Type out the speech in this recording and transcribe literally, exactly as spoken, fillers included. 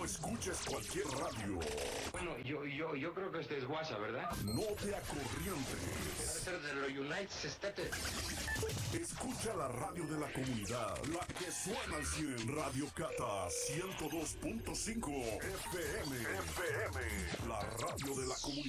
escuches cualquier radio. Bueno, yo, yo, yo creo que este es WhatsApp, ¿verdad? No te Debe acorrientes. ser de los United States. Escucha la radio de la comunidad, la que suena al cien. Radio Cata ciento dos punto cinco F M. F M. La radio de la comunidad.